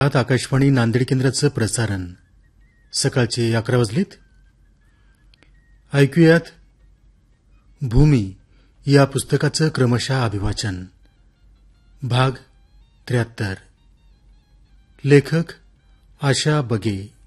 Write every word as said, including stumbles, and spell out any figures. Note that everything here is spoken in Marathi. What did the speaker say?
आता आकाशवाणी नांदेड केंद्राचं प्रसारण सकाळचे अकरा वाजलेत. ऐकूयात भूमी या पुस्तकाचं क्रमशः अभिवाचन. भाग त्र्याहत्तर. लेखक आशा बगे.